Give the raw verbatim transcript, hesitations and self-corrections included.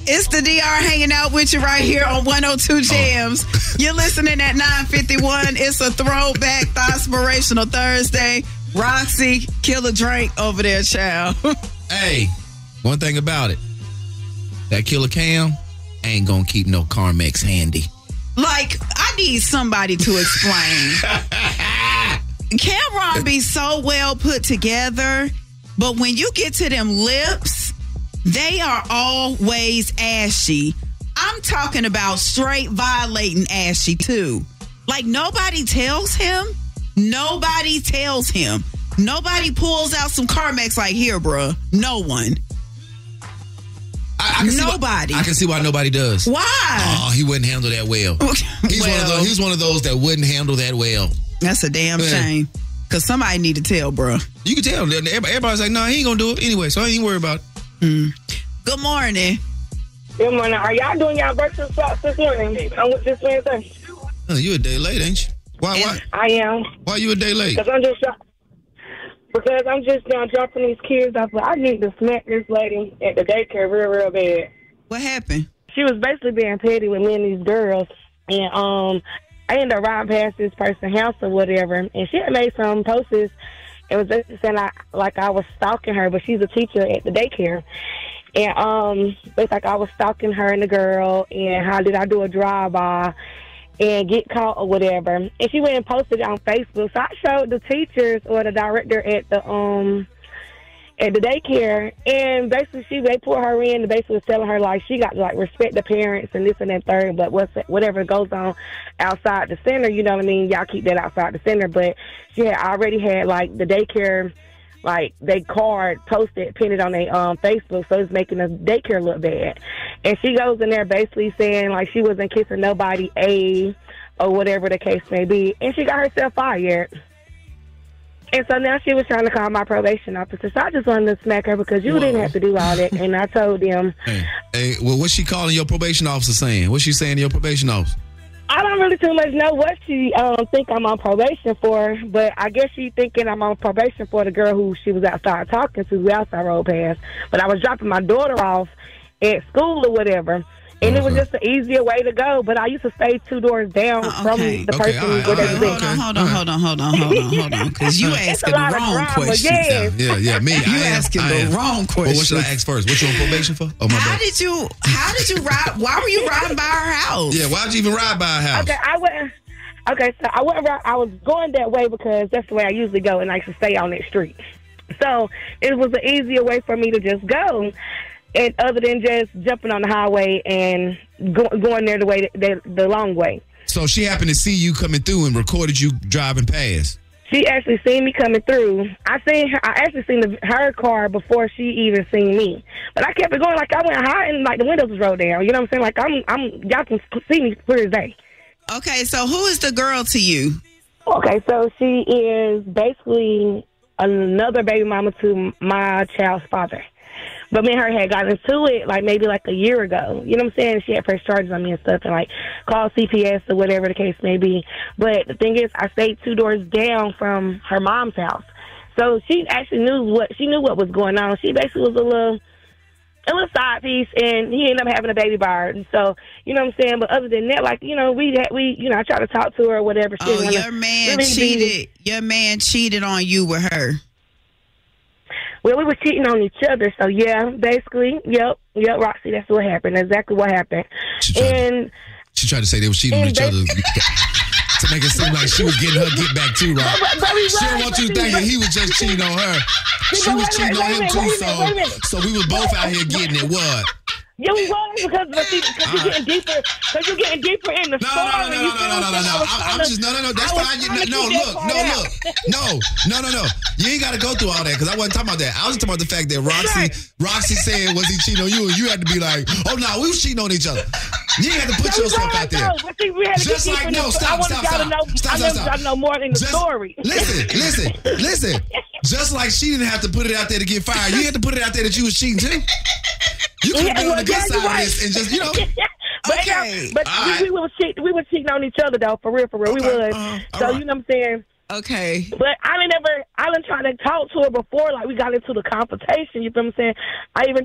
It's the D R hanging out with you right here on one oh two Jams. Oh. You're listening at nine fifty-one. It's a throwback, Thoughts-Spirational Thursday. Roxy, kill a drink over there, child. Hey, one thing about it. That Killer Cam ain't gonna keep no Carmex handy. Like, I need somebody to explain. Cameron be so well put together, but when you get to them lips, they are always ashy. I'm talking about straight violating ashy, too. Like, nobody tells him. Nobody tells him. Nobody pulls out some Carmex like, here, bruh. No one. I, I can nobody. Why, I can see why nobody does. Why? Oh, he wouldn't handle that well. He's, well, one of those, he's one of those that wouldn't handle that well. That's a damn Man. shame. Because somebody need to tell, bruh. You can tell. Everybody's like, nah, he ain't going to do it anyway, so I ain't worried about it. Mm. Good morning. Good morning. Are y'all doing y'all breakfast swaps this morning? I'm with this Wednesday. Oh, you a day late, ain't you? Why? Why? I am. Why you a day late? Because I'm just because I'm just now dropping these kids off. But I need to smack this lady at the daycare real, real bad. What happened? She was basically being petty with me and these girls, and um, I ended up riding past this person's house or whatever, and she had made some posts. It was basically saying I, like I was stalking her, but she's a teacher at the daycare. And um, it's like I was stalking her and the girl, and how did I do a drive-by and get caught or whatever. And she went and posted it on Facebook. So I showed the teachers or the director at the um at the daycare, and basically she they put her in and basically was telling her like she got to like respect the parents and this and that third, but what's whatever goes on outside the center, you know what I mean? Y'all keep that outside the center. But she had already had like the daycare, like they card posted, pinned on their um, Facebook, so it's making the daycare look bad. And she goes in there basically saying like she wasn't kissing nobody, A, or whatever the case may be, and she got herself fired. And so now she was trying to call my probation officer. So I just wanted to smack her because you Whoa. didn't have to do all that. And I told them. Hey, hey, well, what's she calling your probation officer saying? What's she saying to your probation officer? I don't really too much know what she um think I'm on probation for, but I guess she thinking I'm on probation for the girl who she was outside talking to, who outside road past. But I was dropping my daughter off at school or whatever. And okay. It was just an easier way to go, but I used to stay two doors down uh, okay. from the okay, person right, where right, they okay. was Hold on, hold on, hold on, hold on, hold on, hold on, because you asking the wrong drama, questions. Yes. Yeah, yeah, me. You I am, asking I the am. wrong questions. Well, what should I ask first? What you on probation for? Oh my How bad. did you? How did you ride? Why were you riding by her house? Yeah, why'd you even ride by her house? Okay, I went. Okay, so I went. I was going that way because that's the way I usually go, and I used to stay on that street. So it was an easier way for me to just go. And other than just jumping on the highway and go, going there the way the, the long way. So she happened to see you coming through and recorded you driving past. She actually seen me coming through. I seen her. I actually seen the, her car before she even seen me. But I kept it going like I went high and like the windows was rolled down. You know what I'm saying? Like I'm, I'm. Y'all can see me clear as day. Okay, so who is the girl to you? Okay, so she is basically another baby mama to my child's father. But me and her had gotten into it like maybe like a year ago. You know what I'm saying? She had pressed charges on me and stuff and like called C P S or whatever the case may be. But the thing is, I stayed two doors down from her mom's house. So she actually knew what she knew what was going on. She basically was a little a little side piece, and he ended up having a baby by her. And so, you know what I'm saying? But other than that, like, you know, we, had, we you know, I tried to talk to her or whatever. She oh, your man really cheated. Be, your man cheated on you with her. Well, we were cheating on each other, so yeah, basically, yep, yep, Roxy, that's what happened, exactly what happened. She tried, and to, she tried to say they were cheating on each other to make it seem like she was getting her get back too, right? But, but she didn't want you thinking he was just cheating on her. She was cheating on him too, so so we were both out here getting it. What? You was because because you're getting deeper because you're getting deeper in the no, story. No, no, no, no, no, no, no, no. I'm just no, no, no. That's fine. No, look, no, look, no, no, no, no. You ain't got to go through all that because I wasn't talking about that. I was talking about the fact that Roxy, Roxy said was he cheating on you, and you had to be like, oh no, we was cheating on each other. You ain't had to put yourself out there. Just like no, stop, stop, stop, stop, stop, stop. I know more in the story. Listen, listen, listen. Just like she didn't have to put it out there to get fired, you had to put it out there that you was cheating too. You could have been on the good side of this and just, you know. But, okay. but right. we, we, were cheat, we were cheating on each other, though, for real, for real. Okay. We was. Uh, so, right. You know what I'm saying? Okay. But I didn't ever, I didn't try to talk to her before, like, we got into the confrontation, you feel what I'm saying? I even